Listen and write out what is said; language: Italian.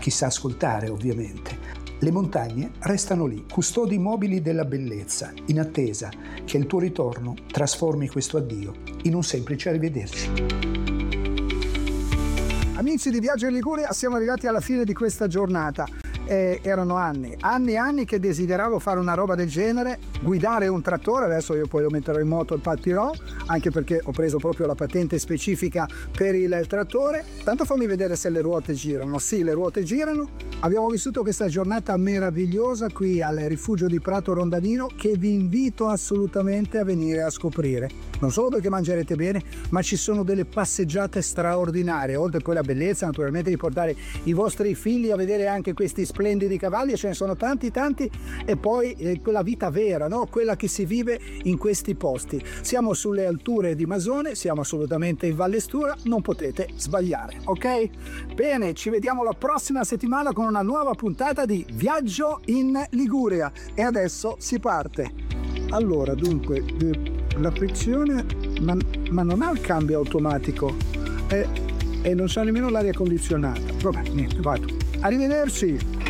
chi sa ascoltare ovviamente. Le montagne restano lì, custodi immobili della bellezza, in attesa che il tuo ritorno trasformi questo addio in un semplice arrivederci. Amici di Viaggio in Liguria, siamo arrivati alla fine di questa giornata. Erano anni che desideravo fare una roba del genere, guidare un trattore. Adesso io poi lo metterò in moto e partirò, anche perché ho preso proprio la patente specifica per il trattore. Tanto fammi vedere se le ruote girano. Sì, le ruote girano. Abbiamo vissuto questa giornata meravigliosa qui al rifugio di Prato Rondanino, che vi invito assolutamente a venire a scoprire. Non solo perché mangerete bene, ma ci sono delle passeggiate straordinarie, oltre a quella bellezza naturalmente di portare i vostri figli a vedere anche questi splendidi cavalli, e ce ne sono tanti, e poi quella vita vera, no? Quella che si vive in questi posti. Siamo sulle alture di Masone, siamo assolutamente in Valle Stura, non potete sbagliare, ok? Bene, ci vediamo la prossima settimana con una nuova puntata di Viaggio in Liguria, e adesso si parte. Allora, dunque, la frizione, ma non ha il cambio automatico e non c'è nemmeno l'aria condizionata. Vabbè, niente, vado. Arrivederci!